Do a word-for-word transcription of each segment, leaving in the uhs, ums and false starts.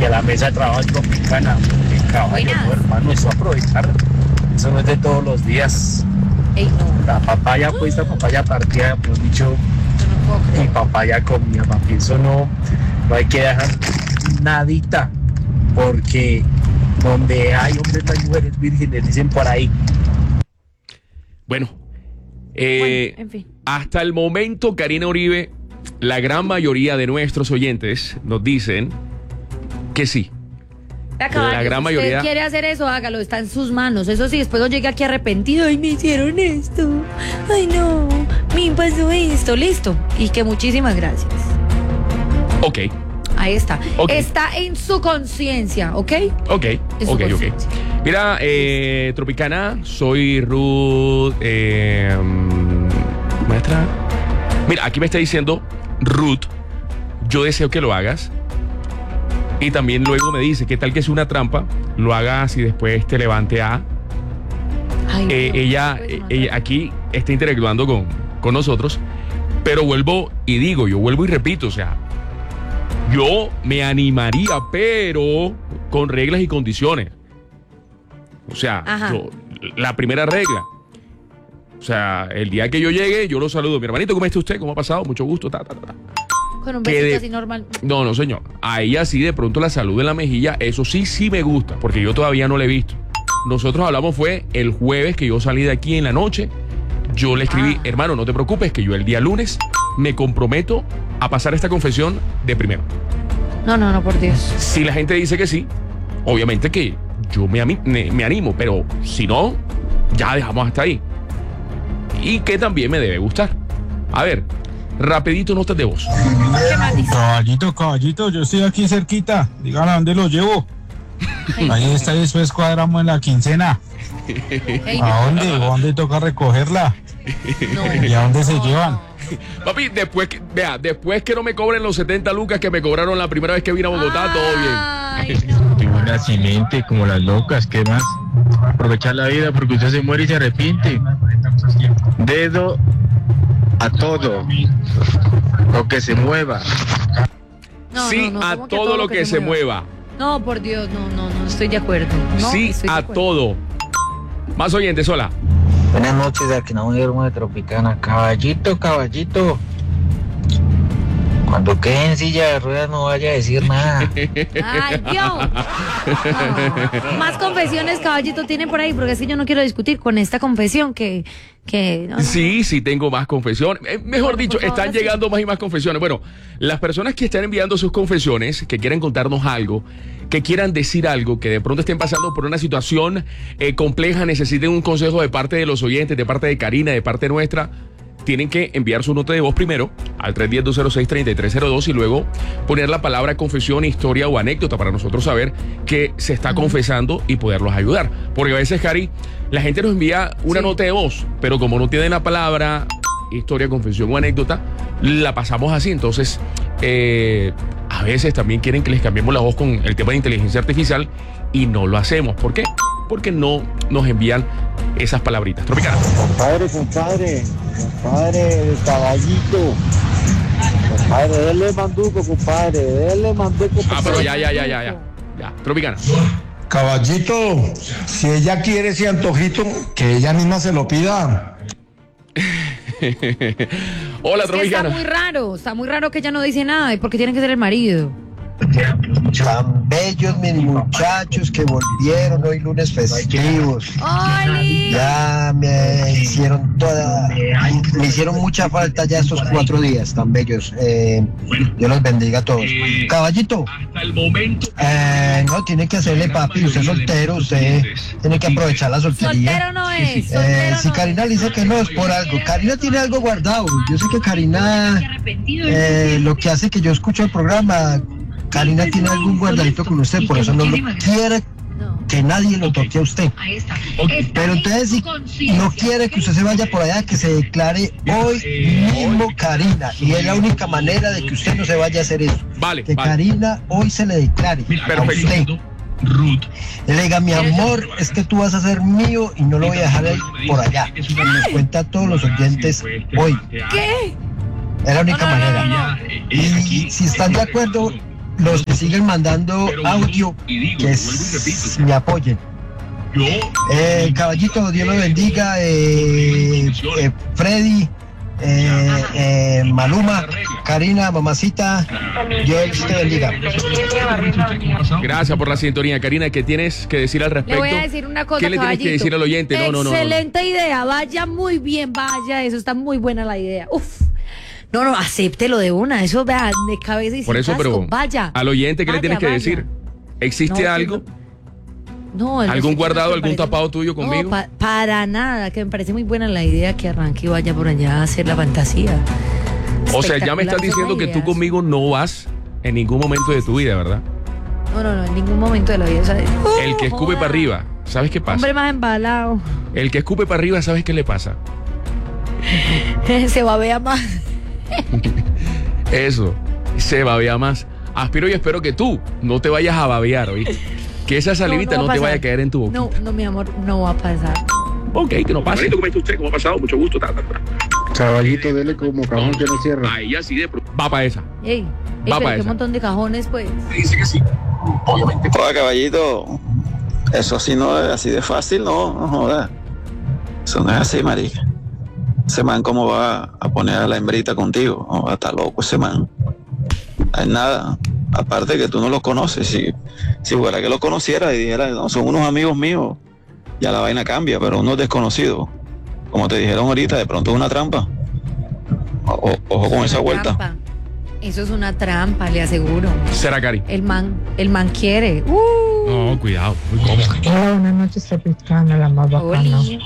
que la mesa de trabajo es tropicana. Que caballo, no, hermano, eso aprovechar. Eso no es de todos los días. Ey, no. La papaya, pues, esta papaya partida, pues dicho, y papaya comida, papi. Eso no, no hay que dejar nadita, porque donde hay hombres hay mujeres vírgenes, dicen por ahí. Bueno, eh, bueno, en fin. Hasta el momento, Karina Uribe, la gran mayoría de nuestros oyentes nos dicen que sí. La, caballo, la gran si mayoría. usted quiere hacer eso, hágalo, está en sus manos. Eso sí, después no llegue aquí arrepentido. Ay, me hicieron esto. Ay, no, me pasó esto. Listo. Y que muchísimas gracias. Ok. Ahí está. Okay. Está en su conciencia, ¿ok? Ok, En su ok, ok. conciencia. Mira, eh, Tropicana, soy Ruth. Eh, maestra. Mira, aquí me está diciendo Ruth, yo deseo que lo hagas. Y también luego me dice, ¿qué tal que es una trampa? Lo hagas y después te levante a... Ay, Eh, no, ella, pues, eh, no, ella aquí está interactuando con, con nosotros, pero vuelvo y digo, yo vuelvo y repito, o sea, yo me animaría, pero con reglas y condiciones. O sea, yo, la primera regla, o sea, el día que yo llegue, yo lo saludo. Mi hermanito, ¿cómo está usted? ¿Cómo ha pasado? Mucho gusto. Ta, ta, ta. Con un Que besito de- así normal. No, no, señor. A ella sí de pronto la saludo en la mejilla. Eso sí, sí me gusta, porque yo todavía no la he visto. Nosotros hablamos fue el jueves que yo salí de aquí en la noche. Yo le escribí, Ah. hermano, no te preocupes, que yo el día lunes me comprometo a pasar esta confesión de primero. No, no, no, por Dios. Si la gente dice que sí, obviamente que yo me, ami- me, me animo, pero si no, ya dejamos hasta ahí. Y que también me debe gustar. A ver, rapidito notas de voz. ¿Qué más dice? Caballito, caballito, yo estoy aquí cerquita. Dígame a dónde lo llevo. Ahí está y después cuadramos en la quincena. Ey, ¿A dónde? ¿A dónde toca recogerla? no. ¿Y a dónde se llevan? Papi, después que, vea, después que no me cobren los setenta lucas que me cobraron la primera vez que vine a Bogotá, todo bien. Ay, no. Tuvo un accidente como las locas, ¿qué más? Aprovechar la vida porque usted se muere y se arrepiente. Dedo a todo lo que se mueva. No, Sí, no, no, a ¿cómo todo lo que se mueva. No, por Dios, no, no, no estoy de acuerdo. No, Sí, estoy de a acuerdo. todo. Más oyentes, hola. Buenas noches, aquí no de Tropicana. Caballito, caballito. Cuando quede en silla de ruedas no vaya a decir nada. Ay, Dios. No. Más confesiones, caballito, tienen por ahí, porque es que yo no quiero discutir con esta confesión que... que no, no. Sí, sí tengo más confesiones. Eh, mejor Bueno, dicho, por favor, están sí. llegando más y más confesiones. Bueno, las personas que están enviando sus confesiones, que quieren contarnos algo, que quieran decir algo, que de pronto estén pasando por una situación eh, compleja, necesiten un consejo de parte de los oyentes, de parte de Karina, de parte nuestra, tienen que enviar su nota de voz primero al tres uno cero, dos cero seis, tres tres cero dos y luego poner la palabra confesión, historia o anécdota para nosotros saber que se está confesando y poderlos ayudar. Porque a veces, Cari, la gente nos envía una Sí. nota de voz, pero como no tiene la palabra historia, confesión o anécdota, la pasamos así. Entonces, eh, a veces también quieren que les cambiemos la voz con el tema de inteligencia artificial y no lo hacemos. ¿Por qué? Porque no nos envían esas palabritas. Tropicana. Compadre, compadre, compadre, caballito. Compadre, déle manduco, compadre, déle manduco. Ah, pero ya, ya, ya, ya, ya. Ya, Tropicana. Caballito, si ella quiere ese antojito, que ella misma se lo pida. Hola, Es que está Tropicana. muy raro, está muy raro que ella no dice nada. ¿Y por qué tiene que ser el marido? Tan bellos mis muchachos que volvieron hoy lunes festivos. ¡Oli! Ya me hicieron toda, me hicieron mucha falta ya estos cuatro días tan bellos. Eh, Dios los bendiga a todos. Caballito, eh, no tiene que hacerle papi, usted es soltero, usted tiene que aprovechar la soltería. Soltero no es, Eh, soltero si no Karina es. le dice que no es por algo, Karina tiene algo guardado. Yo sé que Karina, eh, lo que hace que yo escucho el programa, Karina tiene algún guardadito con usted, por eso no lo quiere No. que nadie lo toque a usted. Pero entonces si no quiere que usted se vaya por allá, que se declare hoy mismo Karina. Y es la única manera de que usted no se vaya a hacer eso. Vale, Que vale. Karina hoy se le declare a Perfecto. usted. Le diga, mi amor, es que tú vas a ser mío y no lo voy a dejar ahí por allá. Y les cuenta a todos los oyentes hoy. ¿Qué? Es la única No, no, no, manera. no, no. Y si están de acuerdo, los que siguen mandando audio, que es, me apoyen. Eh, caballito, Dios lo bendiga. Eh, eh, Freddy, eh, eh, Maluma, Karina, mamacita, Dios te bendiga. Gracias por la sintonía, Karina. ¿Qué tienes que decir al respecto? Le voy a decir una cosa, ¿Qué le tienes caballito? que decir al oyente? No, no, no. Excelente no, no. idea, vaya muy bien, vaya, eso está muy buena la idea. Uf. No, no, acéptelo de una, eso vea de cabeza y Por sin eso, casco. pero Vaya. al oyente, ¿qué vaya, le tienes que vaya. decir? ¿Existe No, algo? No, no ¿Algún sé, guardado, me algún parece- tapado tuyo conmigo? No, pa- para nada, que me parece muy buena la idea que arranque y vaya por allá a hacer la fantasía. O sea, ya me estás Espectacular, diciendo son que tú ideas. conmigo no vas en ningún momento de tu vida, ¿verdad? No, no, no, en ningún momento de la vida. O sea, El que escupe joda. para arriba, ¿sabes qué pasa? Hombre más embalado. El que escupe para arriba, ¿sabes qué le pasa? Se babea más. Eso, se babea más. Aspiro y espero que tú no te vayas a babear, ¿oíste? Que esa salivita va no, a te pasar. vaya a caer en tu boca. No, no, mi amor, no va a pasar. Ok, que no pase. ¿Cómo está usted? ¿Cómo ha pasado? Mucho gusto. Caballito, dele como cajón que no cierra. Ahí así de... Va para esa. Ey, ey Va pero pa' qué esa. montón de cajones, pues. Dice que sí. Obviamente. Joder, caballito, eso así no es así de fácil, no, no joda. Eso no es así, marica. Ese man, ¿cómo va a poner a la hembrita contigo? No, está loco ese man. No hay nada. Aparte que tú no los conoces. Si, si fuera que los conociera y dijera, no, son unos amigos míos, ya la vaina cambia, pero unos desconocidos. Como te dijeron ahorita, de pronto es una trampa. O- ojo con esa Una vuelta. trampa. Eso es una trampa, le aseguro. ¿Será, Cari? El man, el man quiere. Uh, No, cuidado. Muy cómodo. Hola, buenas noches, Tropicana, la más bacana. Oli.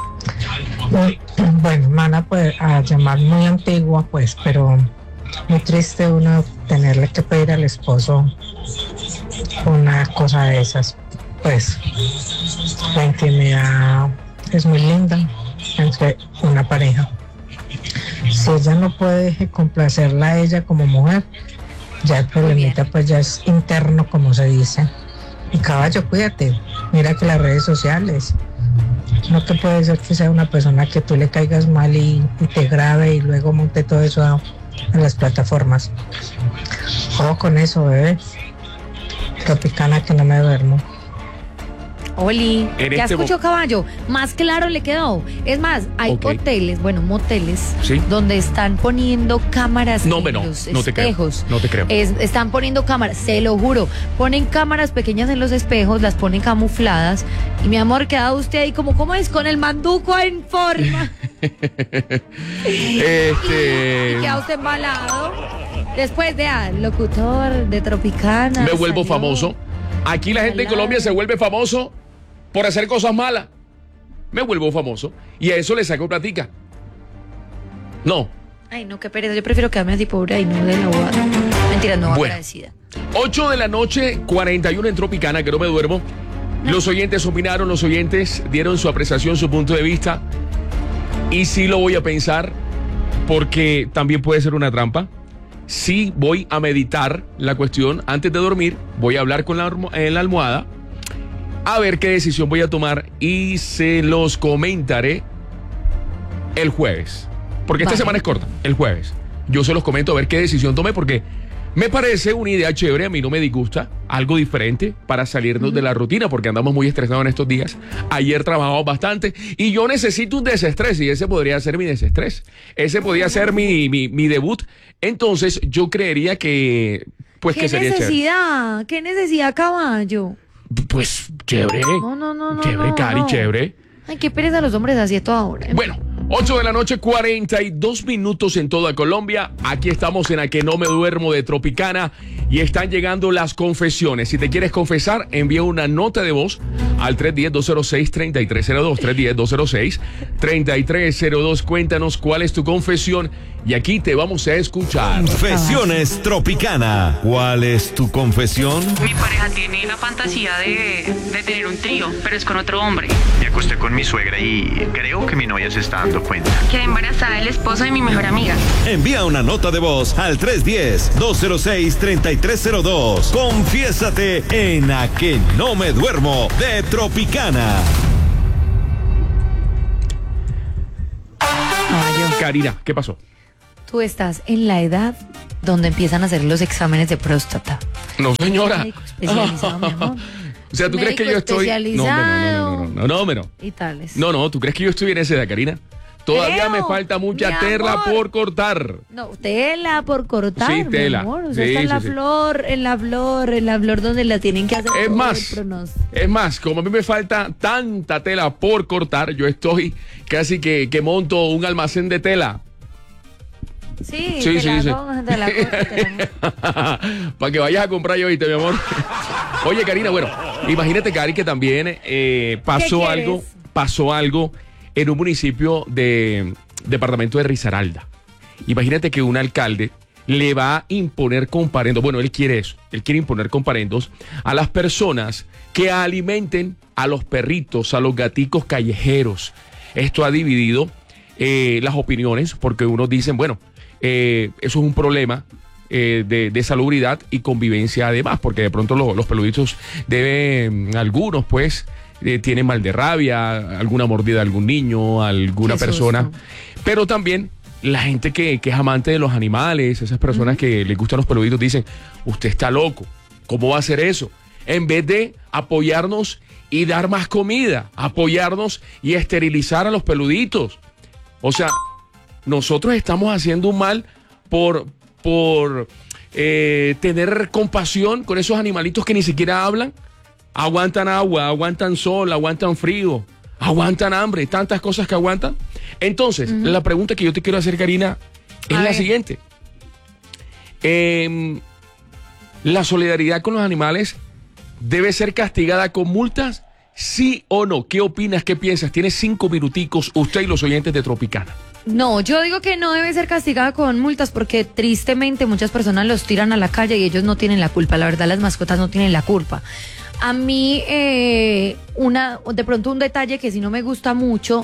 Bueno, mana, pues a llamar muy antigua, pues, pero muy triste uno tenerle que pedir al esposo una cosa de esas. Pues la intimidad es muy linda entre una pareja. Si ella no puede complacerla a ella como mujer, ya el problemita pues ya es interno, como se dice. Y caballo, cuídate, mira que las redes sociales, no te puede ser que sea una persona que tú le caigas mal y, y te grabe y luego monte todo eso a, a las plataformas. Ojo con eso, bebé. Tropicana, que no me duermo. Oli, En ¿ya este escuchó, mo- caballo? Más claro le quedó. Es más, hay Ok. hoteles, bueno, moteles, Sí. donde están poniendo cámaras No, en me no, los no te creo, espejos. no te creo. Es- están poniendo cámaras, se lo juro. Ponen cámaras pequeñas en los espejos, las ponen camufladas. Y mi amor, queda usted ahí como, ¿cómo es? Con el manduco en forma. Este... Y queda usted embalado. Después, vea, locutor de Tropicana. Me vuelvo salió. famoso. Aquí la gente de Colombia se vuelve famoso por hacer cosas malas. Me vuelvo famoso. Y a eso le saco platica. No. Ay, no, qué pereza. Yo prefiero quedarme así pobre y no de la bobada. Mentira, no, Bueno. agradecida. ocho de la noche, cuarenta y uno en Tropicana, que no me duermo. Los oyentes opinaron, los oyentes dieron su apreciación, su punto de vista. Y sí lo voy a pensar, porque también puede ser una trampa. Sí voy a meditar la cuestión antes de dormir. Voy a hablar con la, almo- en la almohada, a ver qué decisión voy a tomar y se los comentaré el jueves. Porque esta Vale. semana es corta, el jueves. Yo se los comento a ver qué decisión tomé, porque me parece una idea chévere, a mí no me disgusta, algo diferente para salirnos de la rutina, porque andamos muy estresados en estos días. Ayer trabajamos bastante y yo necesito un desestrés, y ese podría ser mi desestrés. Ese podría ser mi, mi, mi debut. Entonces yo creería que, pues ¿Qué que sería chévere. necesidad? ¿Qué necesidad, caballo? Pues chévere. No, no, no, no. Chévere, no, Cari, no. chévere. Ay, qué pereza los hombres así a toda hora. Bueno, ocho de la noche, cuarenta y dos minutos en toda Colombia. Aquí estamos en A Que No Me Duermo de Tropicana y están llegando las confesiones. Si te quieres confesar, envía una nota de voz al tres uno cero, dos cero seis, tres tres cero dos, tres uno cero, dos cero seis, tres tres cero dos. Cuéntanos cuál es tu confesión y aquí te vamos a escuchar. Confesiones Tropicana. ¿Cuál es tu confesión? Mi pareja tiene la fantasía de, de tener un trío, pero es con otro hombre. Me acosté con mi suegra y creo que mi novia se está dando cuenta. Quedé embarazada del esposo de mi mejor amiga. Envía una nota de voz al tres uno cero, dos cero seis, tres tres cero dos. Confiésate en A Que No Me Duermo de Tropicana. Caballo, Karina, ¿qué pasó? tú estás en la edad donde empiezan a hacer los exámenes de próstata. No, señora. Médico especializado, mi amor. O sea, ¿tú crees que yo estoy...? No, no, no, no, no, no, no. Y tales. No, no, ¿tú crees que yo estoy en esa edad, Karina? Todavía Creo, me falta mucha mi tela amor. por cortar. No, tela por cortar, Sí, tela. mi amor. O sea, Sí, está en sí, la sí. flor, en la flor, en la flor donde la tienen que hacer. Es todo más, el pronóstico. es más, como a mí me falta tanta tela por cortar, yo estoy casi que, que monto un almacén de tela. Sí, Sí, te sí, la sí. pongo, te la pongo, te la pongo. Para que vayas a comprar yo, ¿viste, mi amor? Oye, Karina, bueno, imagínate, Cari, que también eh, pasó ¿Qué algo, quieres? pasó algo en un municipio de departamento de Risaralda. Imagínate que un alcalde le va a imponer comparendos, bueno, él quiere eso, él quiere imponer comparendos a las personas que alimenten a los perritos, a los gaticos callejeros. Esto ha dividido eh, las opiniones, porque unos dicen, bueno, eh, eso es un problema eh, de, de salubridad y convivencia además, porque de pronto los, los peluditos deben, algunos pues, eh, tienen mal de rabia, alguna mordida de algún niño, alguna Qué persona, susto. pero también la gente que, que es amante de los animales, esas personas uh-huh. que les gustan los peluditos, dicen, usted está loco, ¿cómo va a hacer eso? En vez de apoyarnos y dar más comida, apoyarnos y esterilizar a los peluditos. O sea, nosotros estamos haciendo un mal por, por eh, tener compasión con esos animalitos que ni siquiera hablan. Aguantan agua, aguantan sol, aguantan frío, aguantan hambre, tantas cosas que aguantan. Entonces, uh-huh. la pregunta que yo te quiero hacer, Karina, es A la ver. siguiente. Eh, ¿La solidaridad con los animales debe ser castigada con multas? ¿Sí o no? ¿Qué opinas? ¿Qué piensas? Tienes cinco minuticos, usted y los oyentes de Tropicana. No, yo digo que no debe ser castigada con multas porque tristemente muchas personas los tiran a la calle y ellos no tienen la culpa. La verdad, las mascotas no tienen la culpa. A mí, eh, una, de pronto un detalle que sí no me gusta mucho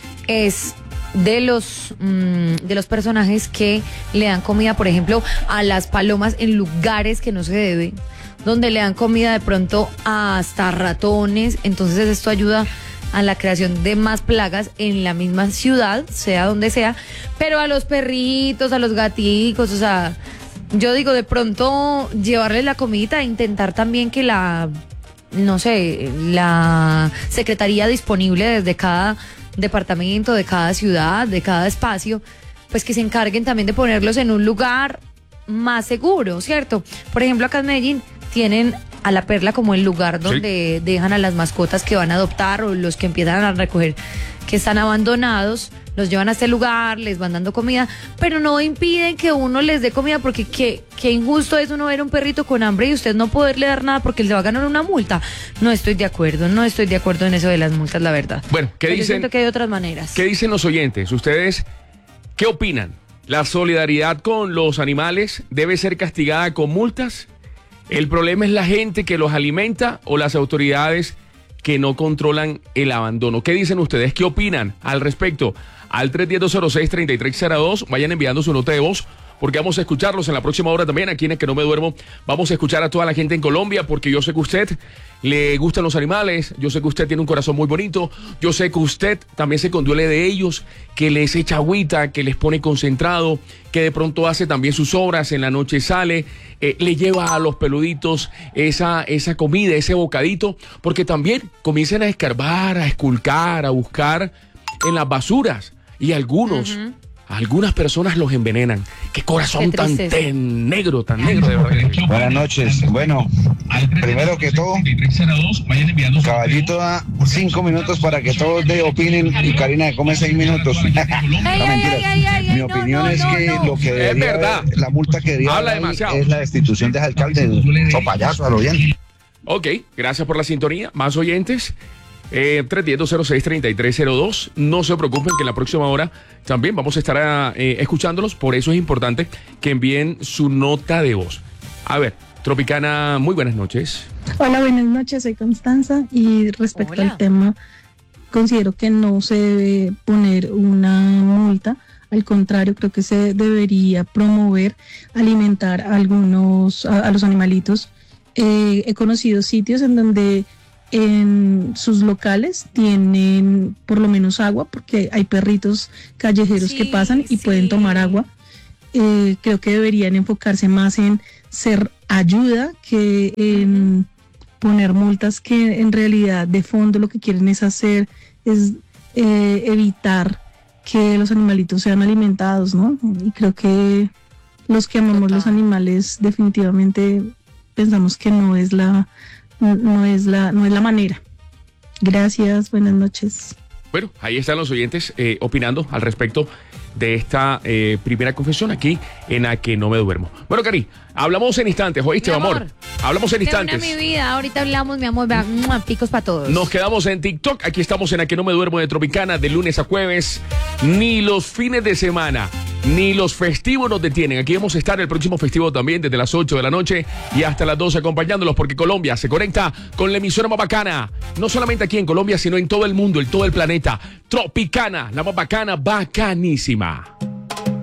es de los, mmm, de los personajes que le dan comida, por ejemplo, a las palomas en lugares que no se debe, donde le dan comida de pronto hasta ratones. Entonces esto ayuda a la creación de más plagas en la misma ciudad, sea donde sea, pero a los perritos, a los gaticos, o sea, yo digo, de pronto llevarles la comidita e intentar también que la, no sé, la secretaría disponible desde cada departamento, de cada ciudad, de cada espacio, pues que se encarguen también de ponerlos en un lugar más seguro, ¿cierto? Por ejemplo, acá en Medellín tienen a La Perla como el lugar donde sí. dejan a las mascotas que van a adoptar o los que empiezan a recoger que están abandonados, los llevan a este lugar, les van dando comida, pero no impiden que uno les dé comida, porque qué, qué injusto es uno ver a un perrito con hambre y usted no poderle dar nada porque le va a ganar una multa. No estoy de acuerdo, no estoy de acuerdo en eso de las multas, la verdad. Bueno, ¿qué pero dicen? Yo siento que hay otras maneras. ¿Qué dicen los oyentes? ¿Ustedes qué opinan? ¿La solidaridad con los animales debe ser castigada con multas? ¿El problema es la gente que los alimenta o las autoridades que no controlan el abandono? ¿Qué dicen ustedes? ¿Qué opinan al respecto? Al tres uno cero, dos cero seis, tres tres cero dos, vayan enviando su nota de voz, porque vamos a escucharlos en la próxima hora también, aquí en Es Que No Me Duermo. Vamos a escuchar a toda la gente en Colombia, porque yo sé que a usted le gustan los animales, yo sé que usted tiene un corazón muy bonito, yo sé que usted también se conduele de ellos, que les echa agüita, que les pone concentrado, que de pronto hace también sus obras, en la noche sale, eh, le lleva a los peluditos esa, esa comida, ese bocadito, porque también comienzan a escarbar, a esculcar, a buscar en las basuras, y algunos... Uh-huh. Algunas personas los envenenan. Qué corazón Qué tan, tan negro, tan negro, de verdad. Buenas noches. Bueno, primero que todo, Caballito da cinco minutos para que todos de opinen y Karina de come seis minutos. No, mentiras. Mi opinión es que lo que debería haber, la multa que debería haber es la destitución del alcalde. O payaso, a lo bien. Ok, gracias por la sintonía. Más oyentes. Eh, tres uno cero, dos cero seis, tres tres cero dos. No se preocupen que en la próxima hora también vamos a estar a, eh, escuchándolos. Por eso es importante que envíen su nota de voz. A ver, Tropicana, muy buenas noches. Hola, buenas noches, soy Constanza y respecto Hola. al tema, considero que no se debe poner una multa. Al contrario, creo que se debería promover alimentar a algunos, a, a los animalitos. Eh, he conocido sitios en donde en sus locales tienen por lo menos agua, porque hay perritos callejeros sí, que pasan y sí. pueden tomar agua. eh, creo que deberían enfocarse más en ser ayuda que en poner multas, que en realidad de fondo lo que quieren es hacer, es eh, evitar que los animalitos sean alimentados, ¿no? Y creo que los que amamos los animales definitivamente pensamos que no es la, no, no es la, no es la manera. Gracias, buenas noches. Bueno, ahí están los oyentes eh, opinando al respecto de esta eh, primera confesión aquí en A Que No Me Duermo. Bueno, Cari, hablamos en instantes, ¿oíste, mi amor? amor? Hablamos en Qué instantes. buena mi vida, ahorita hablamos, mi amor, vea, picos para todos. Nos quedamos en TikTok, aquí estamos en A Que No Me Duermo de Tropicana, de lunes a jueves. Ni los fines de semana, ni los festivos nos detienen. Aquí vamos a estar el próximo festivo también, desde las ocho de la noche y hasta las doce acompañándolos, porque Colombia se conecta con la emisora más bacana, no solamente aquí en Colombia, sino en todo el mundo, en todo el planeta. Tropicana, la más bacana, bacanísima.